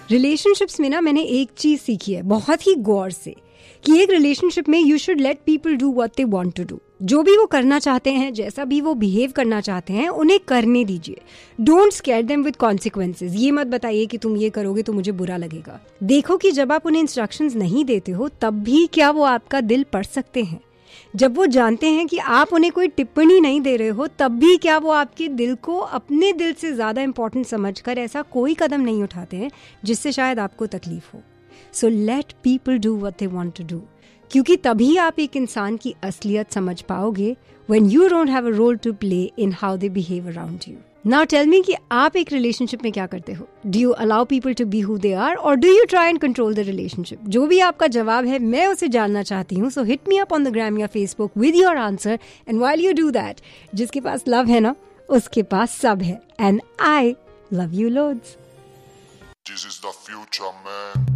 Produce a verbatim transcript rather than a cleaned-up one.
Relationships में ना मैंने एक चीज सीखी है बहुत ही गौर से, कि एक रिलेशनशिप में you should let people do what they want to do. जो भी वो करना चाहते हैं, जैसा भी वो बिहेव करना चाहते हैं, उन्हें करने दीजिए। Don't square them with consequences. ये मत बताइए कि तुम ये करोगे तो मुझे बुरा लगेगा। देखो कि जब आप उन्हें इंस्ट्रक्शंस नहीं देते हो तब भी क्या वो आपका दिल पढ़ सकते हैं। जब वो जानते हैं कि आप उन्हें कोई टिप्पणी नहीं दे रहे हो तब भी क्या वो आपके दिल को अपने दिल से ज़्यादा इंपॉर्टेंट समझकर ऐसा कोई कदम नहीं उठाते हैं जिससे शायद आपको तकलीफ हो। So let people do what they want to do, क्योंकि तभी आप एक इंसान की असलियत समझ पाओगे when you don't have a role to play in how they behave around you. Now tell me कि आप एक रिलेशनशिप में क्या करते हो? Do you allow people to be who they are or do you try and control the relationship? जो भी आपका जवाब है मैं उसे जानना चाहती हूँ. So hit me up on the gram या Facebook with your answer, and while you do that, जिसके पास love है ना, उसके पास सब है. And I love you loads. This is the future, man.